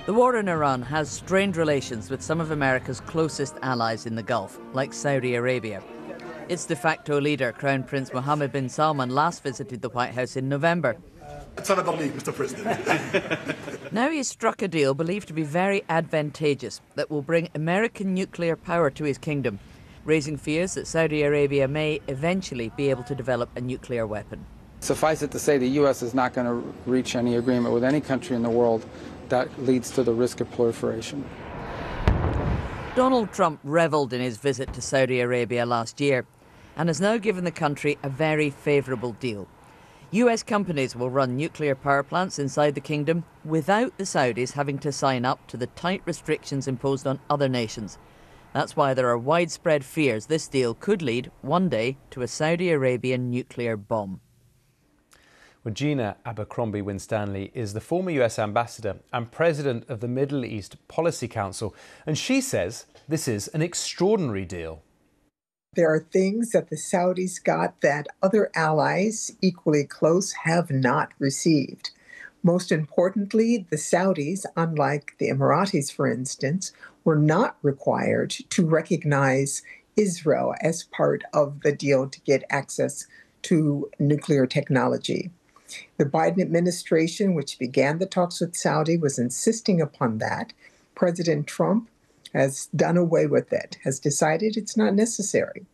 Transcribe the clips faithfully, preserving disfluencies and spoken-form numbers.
The war in Iran has strained relations with some of America's closest allies in the Gulf, like Saudi Arabia. Its de facto leader, Crown Prince Mohammed bin Salman, last visited the White House in November. It's another league, Mister President. Now he's struck a deal believed to be very advantageous that will bring American nuclear power to his kingdom, raising fears that Saudi Arabia may eventually be able to develop a nuclear weapon. Suffice it to say, the U S is not going to reach any agreement with any country in the world that leads to the risk of proliferation. Donald Trump revelled in his visit to Saudi Arabia last year and has now given the country a very favourable deal. U S companies will run nuclear power plants inside the kingdom without the Saudis having to sign up to the tight restrictions imposed on other nations. That's why there are widespread fears this deal could lead one day to a Saudi Arabian nuclear bomb. Well, Gina Abercrombie Winstanley is the former U S ambassador and president of the Middle East Policy Council, and she says this is an extraordinary deal. There are things that the Saudis got that other allies equally close have not received. Most importantly, the Saudis, unlike the Emiratis, for instance, were not required to recognize Israel as part of the deal to get access to nuclear technology. The Biden administration, which began the talks with Saudi, was insisting upon that. President Trump has done away with it, has decided it's not necessary.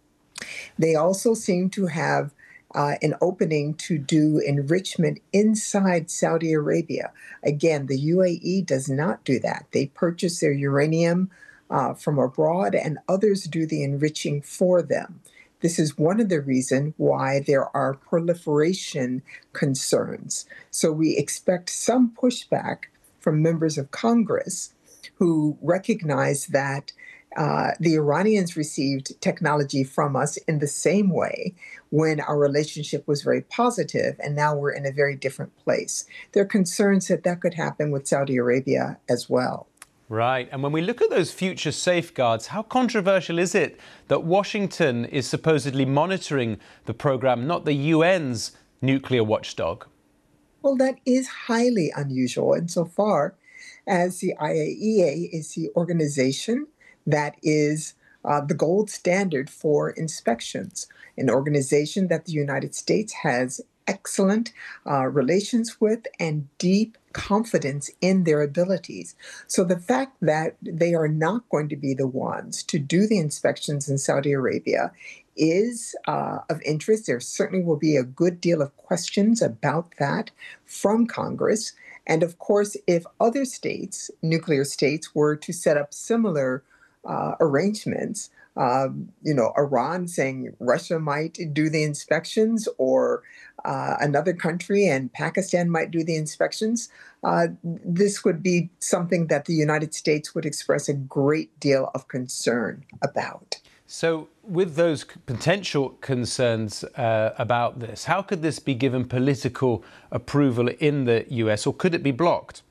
They also seem to have uh, an opening to do enrichment inside Saudi Arabia. Again, the U A E does not do that. They purchase their uranium uh, from abroad, and others do the enriching for them. This is one of the reasons why there are proliferation concerns. So we expect some pushback from members of Congress who recognize that uh, the Iranians received technology from us in the same way when our relationship was very positive, and now we're in a very different place. There are concerns that that could happen with Saudi Arabia as well. Right. And when we look at those future safeguards, how controversial is it that Washington is supposedly monitoring the program, not the U N's nuclear watchdog? Well, that is highly unusual insofar as the I A E A is the organization that is uh, the gold standard for inspections, an organization that the United States has excellent uh, relations with and deep confidence in their abilities. So the fact that they are not going to be the ones to do the inspections in Saudi Arabia is uh, of interest. There certainly will be a good deal of questions about that from Congress. And of course, if other states, nuclear states, were to set up similar uh, arrangements, Um, you know, Iran saying Russia might do the inspections, or uh, another country and Pakistan might do the inspections, uh, this would be something that the United States would express a great deal of concern about. So with those potential concerns uh, about this, how could this be given political approval in the U S, or could it be blocked?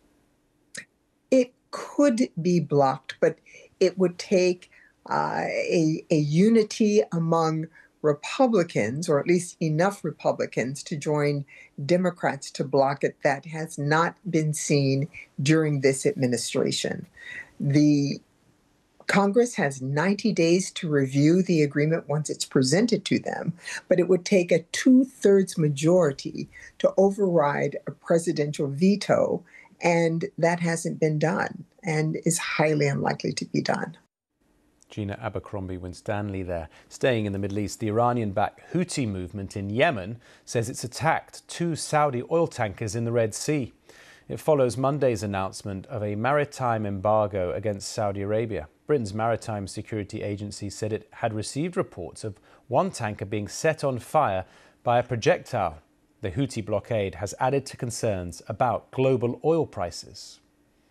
It could be blocked, but it would take Uh, a, a unity among Republicans, or at least enough Republicans to join Democrats to block it. That has not been seen during this administration. The Congress has ninety days to review the agreement once it's presented to them, but it would take a two-thirds majority to override a presidential veto, and that hasn't been done and is highly unlikely to be done. Gina Abercrombie Winstanley there. Staying in the Middle East, the Iranian-backed Houthi movement in Yemen says it's attacked two Saudi oil tankers in the Red Sea. It follows Monday's announcement of a maritime embargo against Saudi Arabia. Britain's Maritime Security Agency said it had received reports of one tanker being set on fire by a projectile. The Houthi blockade has added to concerns about global oil prices.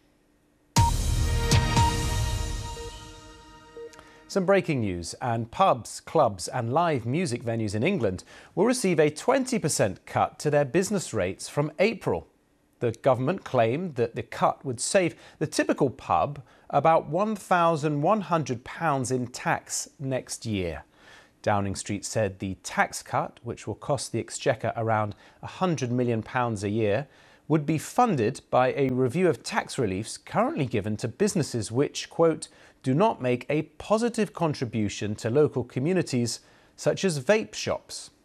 Some breaking news, and pubs, clubs and live music venues in England will receive a twenty percent cut to their business rates from April. The government claimed that the cut would save the typical pub about one thousand one hundred pounds in tax next year. Downing Street said the tax cut, which will cost the Exchequer around one hundred million pounds a year, would be funded by a review of tax reliefs currently given to businesses which, quote, do not make a positive contribution to local communities, such as vape shops.